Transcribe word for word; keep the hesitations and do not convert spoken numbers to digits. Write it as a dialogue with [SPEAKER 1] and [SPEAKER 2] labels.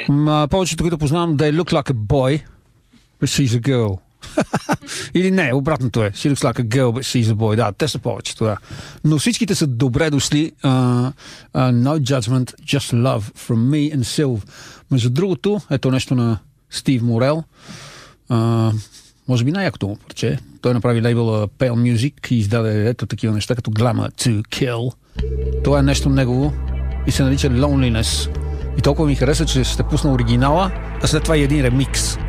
[SPEAKER 1] М, повечето, които познавам, They look like a boy, but she's a girl. Или не, обратното е. She looks like a girl, but she's a boy. Да, те са повечето, да. Но всичките са добре дошли. Uh, uh, no judgment, just love from me and Sylv. Между другото, ето нещо на Стив Морел. Uh, може би най-якото му парче. Той направи лейбъла Pale Music и издаде ето такива неща, като Glamour to Kill. Това е нещо негово и се нарича Loneliness. И толкова ми хареса, че ще пусна оригинала, а след това и един ремикс.